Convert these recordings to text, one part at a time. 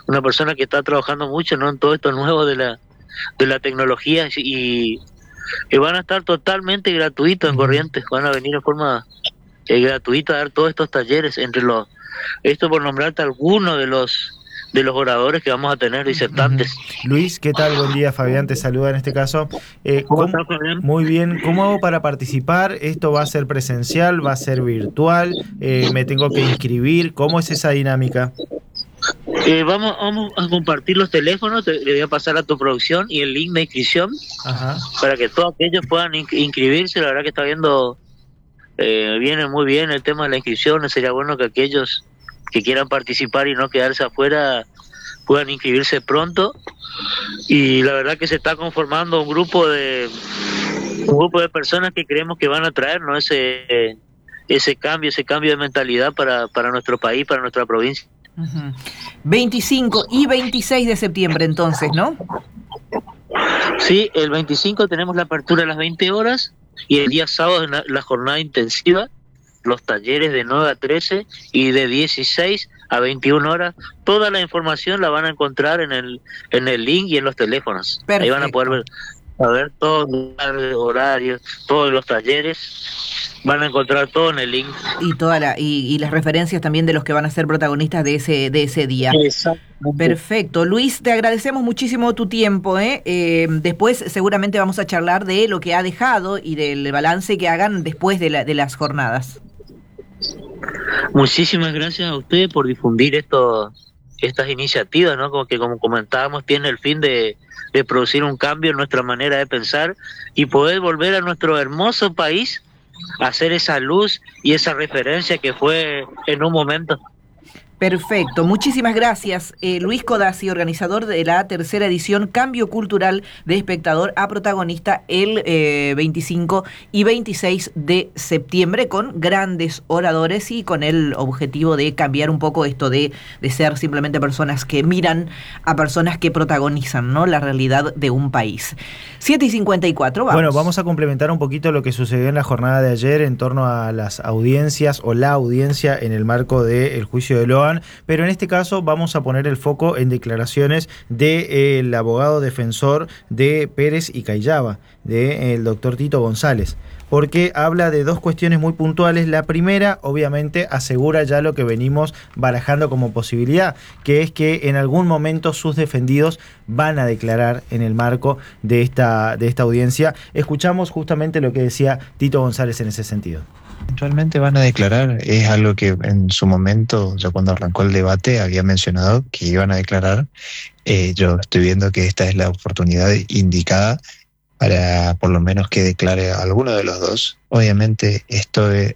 una persona que está trabajando mucho, ¿no?, en todo esto nuevo de la tecnología, y van a estar totalmente gratuitos en Corrientes, van a venir en forma gratuita a dar todos estos talleres, esto por nombrarte algunos de los oradores que vamos a tener, disertantes. Luis, ¿qué tal? Buen día, Fabián te saluda en este caso. ¿Cómo estás, Fabián? Muy bien, ¿cómo hago para participar? ¿Esto va a ser presencial? ¿Va a ser virtual? ¿Me tengo que inscribir? ¿Cómo es esa dinámica? Vamos a compartir los teléfonos, le voy a pasar a tu producción y el link de inscripción. Ajá. Para que todos aquellos puedan inscribirse. La verdad que está viendo, viene muy bien el tema de la inscripción. Sería bueno que aquellos que quieran participar y no quedarse afuera puedan inscribirse pronto. Y la verdad que se está conformando un grupo de personas que creemos que van a traer, ¿no?, ese cambio de mentalidad para nuestro país, para nuestra provincia. 25 y 26 de septiembre entonces, ¿no? Sí, el 25 tenemos la apertura a las 20 horas y el día sábado la jornada intensiva, los talleres de 9 a 13 y de 16 a 21 horas. Toda la información la van a encontrar en el link y en los teléfonos. Perfecto. Ahí van a poder ver todos los horarios, todos los talleres. Van a encontrar todo en el link. Y las referencias también de los que van a ser protagonistas de ese día. Exacto. Perfecto. Luis, te agradecemos muchísimo tu tiempo. Después seguramente vamos a charlar de lo que ha dejado y del balance que hagan después de las jornadas. Muchísimas gracias a ustedes por difundir estas iniciativas, ¿no? Como comentábamos, tiene el fin de producir un cambio en nuestra manera de pensar y poder volver a nuestro hermoso país hacer esa luz y esa referencia que fue en un momento. Perfecto, muchísimas gracias. Luis Codazzi, organizador de la tercera edición Cambio Cultural de Espectador a Protagonista el 25 y 26 de septiembre, con grandes oradores y con el objetivo de cambiar un poco esto de ser simplemente personas que miran a personas que protagonizan, ¿no?, la realidad de un país. 7:54, vamos. Bueno, vamos a complementar un poquito lo que sucedió en la jornada de ayer en torno a las audiencias o la audiencia en el marco del juicio de Loan. Pero en este caso vamos a poner el foco en declaraciones del abogado defensor de Pérez y Cayaba, del doctor Tito González, porque habla de dos cuestiones muy puntuales. La primera, obviamente, asegura ya lo que venimos barajando como posibilidad, que es que en algún momento sus defendidos van a declarar en el marco de esta audiencia. Escuchamos justamente lo que decía Tito González en ese sentido. Eventualmente van a declarar, es algo que en su momento, ya cuando arrancó el debate, había mencionado que iban a declarar. Yo estoy viendo que esta es la oportunidad indicada para por lo menos que declare alguno de los dos. Obviamente esto es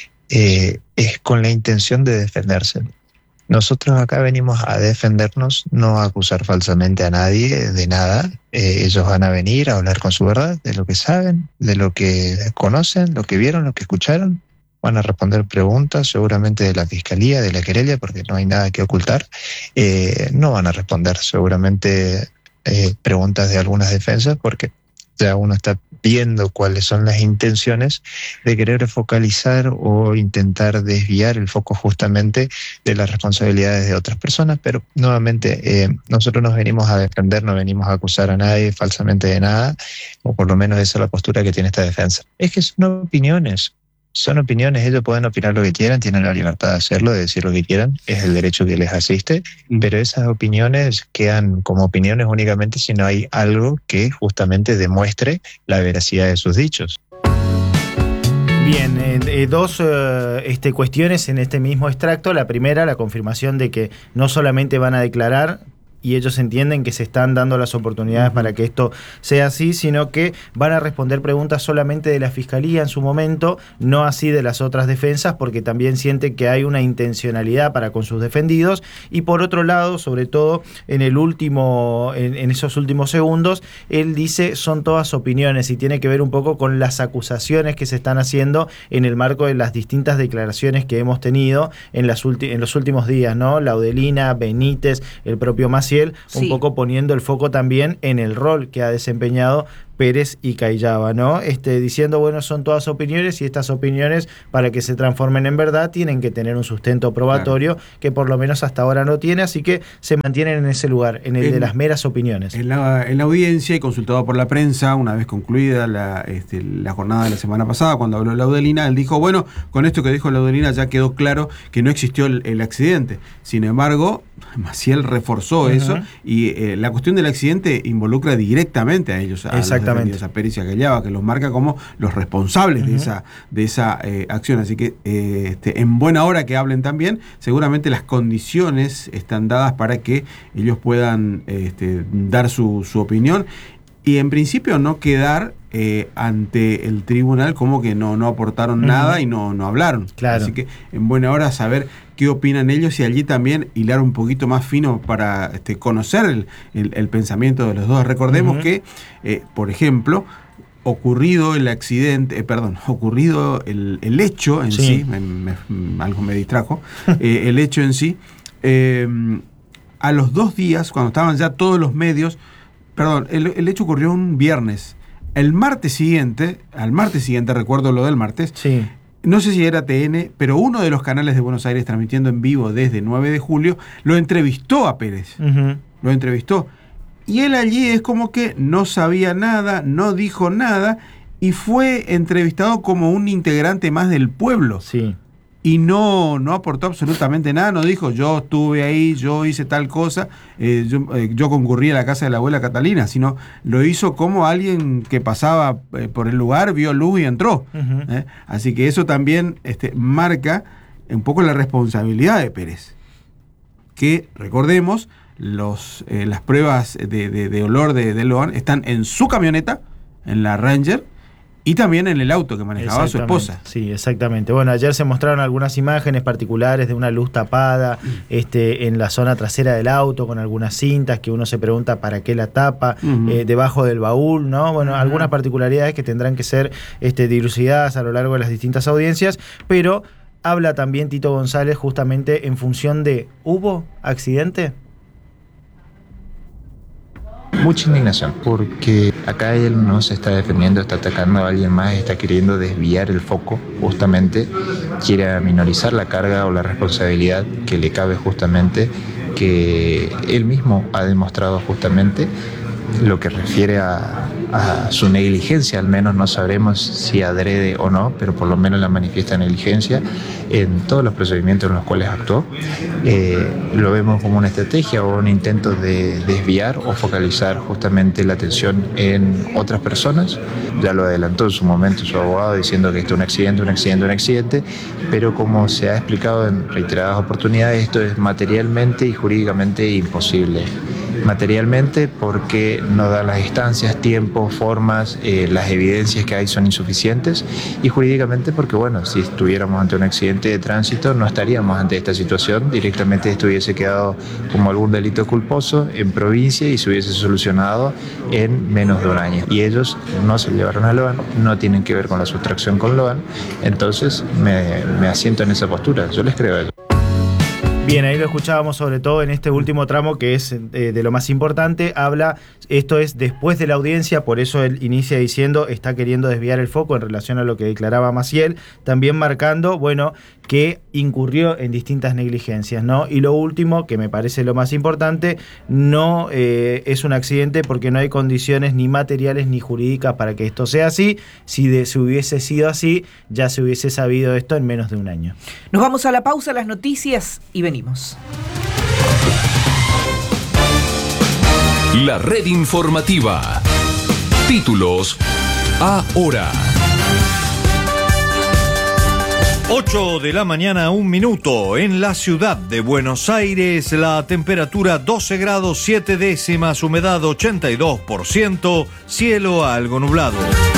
con la intención de defenderse. Nosotros acá venimos a defendernos, no a acusar falsamente a nadie de nada. Ellos van a venir a hablar con su verdad, de lo que saben, de lo que conocen, lo que vieron, lo que escucharon. Van a responder preguntas seguramente de la fiscalía, de la querella, porque no hay nada que ocultar. No van a responder seguramente preguntas de algunas defensas, porque ya uno está viendo cuáles son las intenciones de querer focalizar o intentar desviar el foco justamente de las responsabilidades de otras personas. Pero nuevamente nosotros nos venimos a defender, no venimos a acusar a nadie falsamente de nada, o por lo menos esa es la postura que tiene esta defensa. Es que son opiniones, ellos pueden opinar lo que quieran, tienen la libertad de hacerlo, de decir lo que quieran, es el derecho que les asiste, pero esas opiniones quedan como opiniones únicamente si no hay algo que justamente demuestre la veracidad de sus dichos. Bien, dos cuestiones en este mismo extracto. La primera, la confirmación de que no solamente van a declarar, y ellos entienden que se están dando las oportunidades para que esto sea así, sino que van a responder preguntas solamente de la Fiscalía en su momento, no así de las otras defensas, porque también sienten que hay una intencionalidad para con sus defendidos. Y por otro lado, sobre todo en esos últimos segundos, él dice son todas opiniones, y tiene que ver un poco con las acusaciones que se están haciendo en el marco de las distintas declaraciones que hemos tenido en los últimos días, ¿no? Laudelina, Benítez, el propio Maciel, un poco poniendo el foco también en el rol que ha desempeñado Pérez y Cayaba, ¿no? Diciendo, bueno, son todas opiniones y estas opiniones, para que se transformen en verdad, tienen que tener un sustento probatorio, claro, que por lo menos hasta ahora no tiene, así que se mantienen en ese lugar, en el de las meras opiniones. En la audiencia y consultado por la prensa, una vez concluida la jornada de la semana pasada, cuando habló Laudelina, él dijo, bueno, con esto que dijo Laudelina ya quedó claro que no existió el accidente. Sin embargo, Maciel reforzó eso, y la cuestión del accidente involucra directamente a ellos, a los defendidos, a Pérez y a Cayaba, que los marca como los responsables de esa acción. Así que en buena hora que hablen también, seguramente las condiciones están dadas para que ellos puedan dar su opinión, y en principio no quedar ante el tribunal como que no aportaron nada y no hablaron. Claro. Así que en buena hora saber qué opinan ellos, y allí también hilar un poquito más fino para conocer el pensamiento de los dos. Recordemos que, por ejemplo, ocurrido el accidente, ocurrido el hecho en sí, algo me distrajo, el hecho en sí, a los 2 días, cuando estaban ya todos los medios, el hecho ocurrió un viernes. Al martes siguiente, recuerdo lo del martes, no sé si era TN, pero uno de los canales de Buenos Aires, transmitiendo en vivo desde 9 de julio, lo entrevistó a Pérez. Lo entrevistó. Y él allí es como que no sabía nada, no dijo nada, y fue entrevistado como un integrante más del pueblo. Sí. Y no aportó absolutamente nada, no dijo, yo estuve ahí, yo hice tal cosa, yo concurrí a la casa de la abuela Catalina, sino lo hizo como alguien que pasaba por el lugar, vio luz y entró. Así que eso también marca un poco la responsabilidad de Pérez. Que, recordemos, las pruebas de olor de Loan están en su camioneta, en la Ranger, y también en el auto que manejaba su esposa. Sí, exactamente. Bueno, ayer se mostraron algunas imágenes particulares de una luz tapada en la zona trasera del auto, con algunas cintas que uno se pregunta para qué la tapa, debajo del baúl, ¿no? Bueno, algunas particularidades que tendrán que ser dilucidadas a lo largo de las distintas audiencias, pero habla también Tito González justamente en función de, ¿hubo accidente? Mucha indignación, porque acá él no se está defendiendo, está atacando a alguien más, está queriendo desviar el foco, justamente quiere minorizar la carga o la responsabilidad que le cabe, justamente, que él mismo ha demostrado justamente lo que refiere a su negligencia. Al menos no sabremos si adrede o no, pero por lo menos la manifiesta negligencia en todos los procedimientos en los cuales actuó. Lo vemos como una estrategia o un intento de desviar o focalizar justamente la atención en otras personas. Ya lo adelantó en su momento su abogado, diciendo que esto es un accidente, pero como se ha explicado en reiteradas oportunidades, esto es materialmente y jurídicamente imposible. Materialmente porque no dan las instancias, tiempos, formas, las evidencias que hay son insuficientes, y jurídicamente porque, bueno, si estuviéramos ante un accidente de tránsito no estaríamos ante esta situación, directamente esto hubiese quedado como algún delito culposo en provincia y se hubiese solucionado en menos de un año. Y ellos no se llevaron a Loan, no tienen que ver con la sustracción con Loan, entonces me asiento en esa postura, yo les creo a ellos. Bien, ahí lo escuchábamos sobre todo en este último tramo, que es de lo más importante. Habla, esto es después de la audiencia, por eso él inicia diciendo está queriendo desviar el foco en relación a lo que declaraba Maciel, también marcando, bueno, que incurrió en distintas negligencias, ¿no? Y lo último, que me parece lo más importante, no es un accidente porque no hay condiciones ni materiales ni jurídicas para que esto sea así. Si hubiese sido así, ya se hubiese sabido esto en menos de un año. Nos vamos a la pausa, las noticias, y venimos. La red informativa. Títulos ahora. 8 de la mañana, 1 minuto. En la ciudad de Buenos Aires, la temperatura 12 grados 7 décimas, humedad 82%, cielo algo nublado.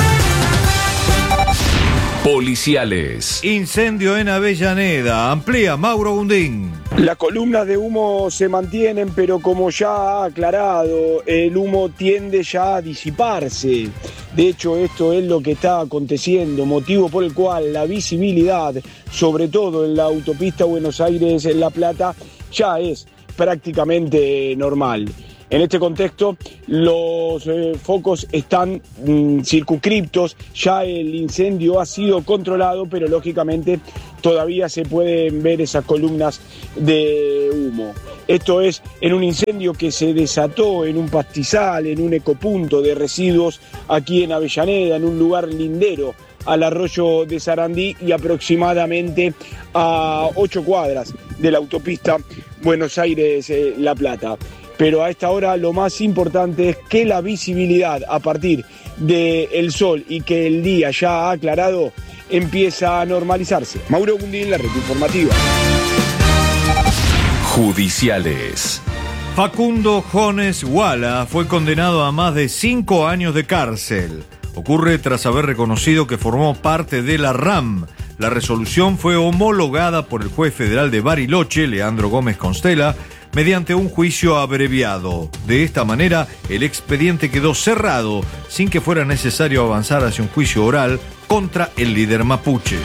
Policiales. Incendio en Avellaneda. Amplía Mauro Gundín. Las columnas de humo se mantienen, pero como ya ha aclarado, el humo tiende ya a disiparse. De hecho, esto es lo que está aconteciendo, motivo por el cual la visibilidad, sobre todo en la autopista Buenos Aires-La Plata, ya es prácticamente normal. En este contexto, los focos están circunscriptos, ya el incendio ha sido controlado, pero lógicamente todavía se pueden ver esas columnas de humo. Esto es en un incendio que se desató en un pastizal, en un ecopunto de residuos aquí en Avellaneda, en un lugar lindero al arroyo de Sarandí y aproximadamente a 8 cuadras de la autopista Buenos Aires-La Plata. Pero a esta hora lo más importante es que la visibilidad a partir del sol y que el día ya ha aclarado empieza a normalizarse. Mauro Gundín, la Red Informativa. Judiciales. Facundo Jones Wala fue condenado a más de 5 años de cárcel. Ocurre tras haber reconocido que formó parte de la RAM. La resolución fue homologada por el juez federal de Bariloche, Leandro Gómez Constela, mediante un juicio abreviado. De esta manera, el expediente quedó cerrado, sin que fuera necesario avanzar hacia un juicio oral contra el líder mapuche.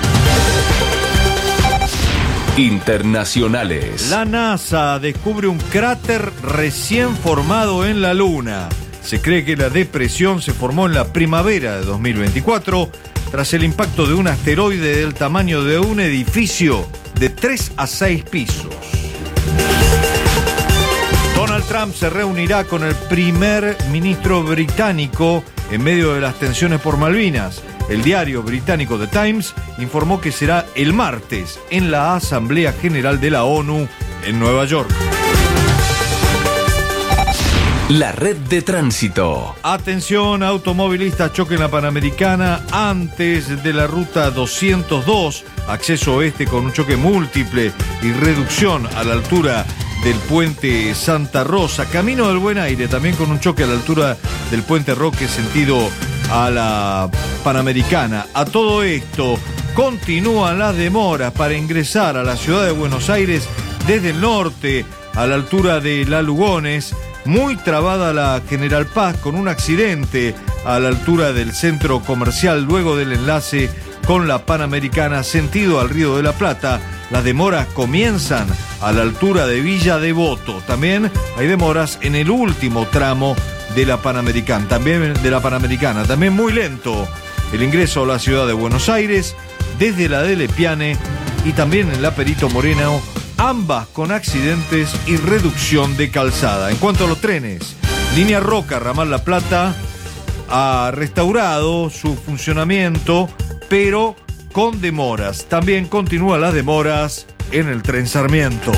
Internacionales. La NASA descubre un cráter recién formado en la Luna. Se cree que la depresión se formó en la primavera de 2024 tras el impacto de un asteroide del tamaño de un edificio de 3 a 6 pisos. Donald Trump se reunirá con el primer ministro británico en medio de las tensiones por Malvinas. El diario británico The Times informó que será el martes en la Asamblea General de la ONU en Nueva York. La red de tránsito. Atención, automovilistas, choque en la Panamericana antes de la ruta 202, acceso oeste con un choque múltiple y reducción a la altura del puente Santa Rosa, camino del Buen Aire, también con un choque a la altura del puente Roque, sentido a la Panamericana. A todo esto, continúan las demoras para ingresar a la ciudad de Buenos Aires desde el norte, a la altura de La Lugones. Muy trabada la General Paz con un accidente a la altura del centro comercial luego del enlace con la Panamericana sentido al Río de la Plata. Las demoras comienzan a la altura de Villa Devoto. También hay demoras en el último tramo de la Panamericana. También muy lento el ingreso a la ciudad de Buenos Aires desde la de Lepiane y también en la Perito Moreno, ambas con accidentes y reducción de calzada. En cuanto a los trenes, Línea Roca, Ramal La Plata, ha restaurado su funcionamiento, pero con demoras. También continúan las demoras en el tren Sarmiento.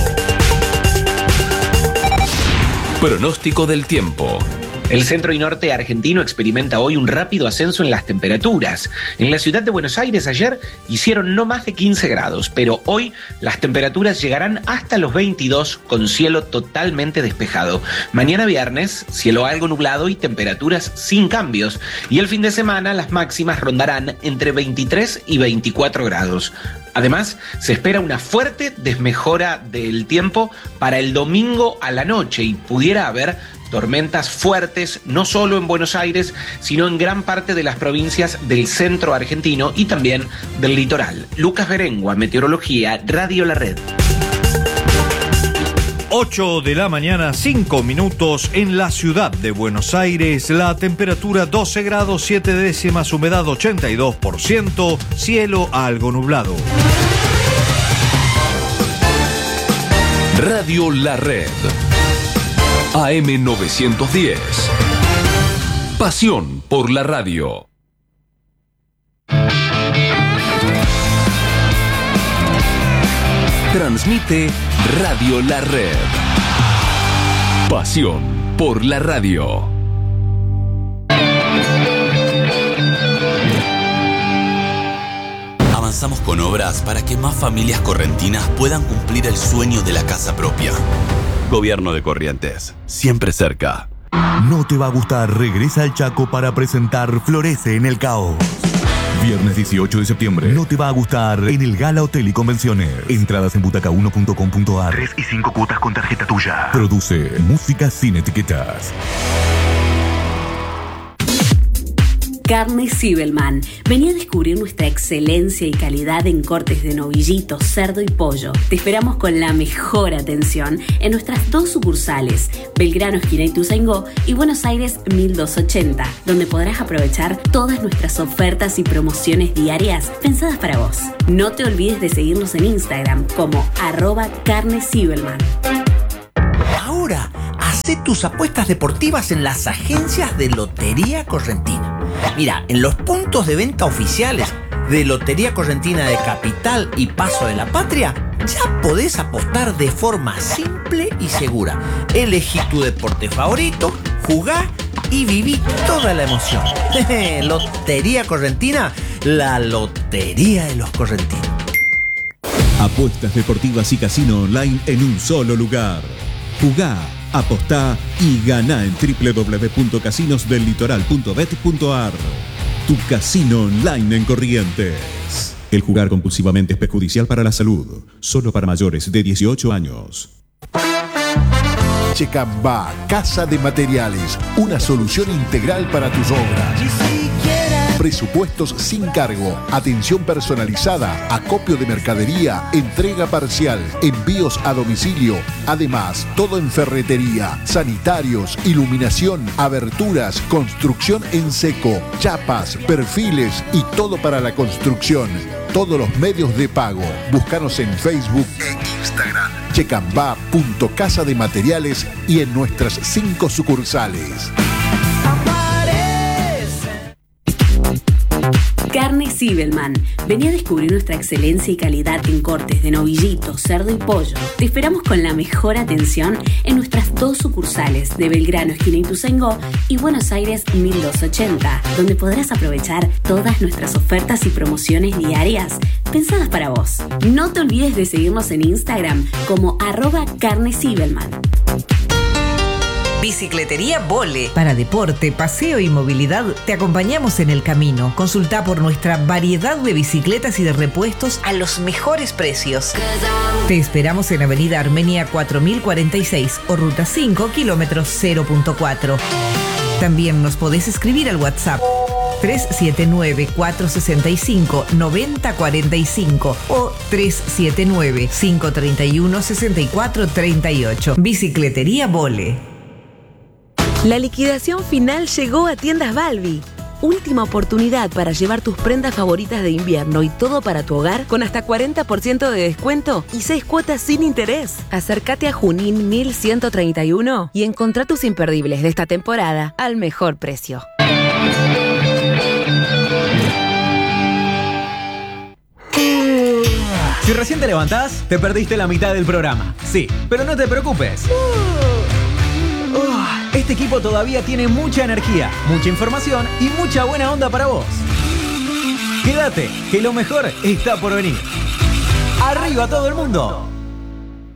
Pronóstico del tiempo. El centro y norte argentino experimenta hoy un rápido ascenso en las temperaturas. En la ciudad de Buenos Aires ayer hicieron no más de 15 grados, pero hoy las temperaturas llegarán hasta los 22 con cielo totalmente despejado. Mañana viernes, cielo algo nublado y temperaturas sin cambios. Y el fin de semana las máximas rondarán entre 23 y 24 grados. Además, se espera una fuerte desmejora del tiempo para el domingo a la noche y pudiera haber tormentas fuertes no solo en Buenos Aires, sino en gran parte de las provincias del centro argentino y también del litoral. Lucas Berengua, Meteorología, Radio La Red. 8 de la mañana, 5 minutos en la ciudad de Buenos Aires. La temperatura 12 grados 7 décimas, humedad 82%, cielo algo nublado. Radio La Red. AM 910. Pasión por la radio. Transmite Radio La Red. Pasión por la radio. Avanzamos con obras para que más familias correntinas puedan cumplir el sueño de la casa propia. Gobierno de Corrientes, siempre cerca. No te va a gustar, regresa al Chaco para presentar Florece en el Caos. Viernes 18 de septiembre. No te va a gustar en el Gala Hotel y Convenciones. Entradas en butaca1.com.ar. 3 y 5 cuotas con tarjeta tuya. Produce Música sin etiquetas. Carne Zibelman. Vení a descubrir nuestra excelencia y calidad en cortes de novillito, cerdo y pollo. Te esperamos con la mejor atención en nuestras 2 sucursales, Belgrano, esquina Ituzaingó, y Buenos Aires 1280, donde podrás aprovechar todas nuestras ofertas y promociones diarias pensadas para vos. No te olvides de seguirnos en Instagram como @carnezibelman. Ahora, hacé tus apuestas deportivas en las agencias de Lotería Correntina. Mira, en los puntos de venta oficiales de Lotería Correntina de Capital y Paso de la Patria, ya podés apostar de forma simple y segura. Elegí tu deporte favorito, jugá y viví toda la emoción. Lotería Correntina, la lotería de los correntinos. Apuestas deportivas y casino online en un solo lugar. Jugá, apostá y ganá en www.casinosdellitoral.bet.ar. Tu casino online en Corrientes. El jugar compulsivamente es perjudicial para la salud. Solo para mayores de 18 años. Checambá, Casa de Materiales, una solución integral para tus obras. Presupuestos sin cargo, atención personalizada, acopio de mercadería, entrega parcial, envíos a domicilio. Además, todo en ferretería, sanitarios, iluminación, aberturas, construcción en seco, chapas, perfiles y todo para la construcción. Todos los medios de pago. Búscanos en Facebook e Instagram. Checambá.casa de materiales y en nuestras 5 sucursales. Carne Zibelman. Vení a descubrir nuestra excelencia y calidad en cortes de novillito, cerdo y pollo. Te esperamos con la mejor atención en nuestras 2 sucursales de Belgrano, esquina Ituzaingó, y Buenos Aires 1280, donde podrás aprovechar todas nuestras ofertas y promociones diarias pensadas para vos. No te olvides de seguirnos en Instagram como @carnezibelman. Bicicletería Vole. Para deporte, paseo y movilidad, te acompañamos en el camino. Consulta por nuestra variedad de bicicletas y de repuestos a los mejores precios. Te esperamos en Avenida Armenia 4046 o Ruta 5, kilómetro 0.4. También nos podés escribir al WhatsApp 379-465-9045 o 379-531-6438. Bicicletería Vole. La liquidación final llegó a Tiendas Balbi. Última oportunidad para llevar tus prendas favoritas de invierno y todo para tu hogar con hasta 40% de descuento y 6 cuotas sin interés. Acércate a Junín 1131 y encontrá tus imperdibles de esta temporada al mejor precio. Si recién te levantás, te perdiste la mitad del programa. Sí, pero no te preocupes. Este equipo todavía tiene mucha energía, mucha información y mucha buena onda para vos. Quédate, que lo mejor está por venir. ¡Arriba todo el mundo!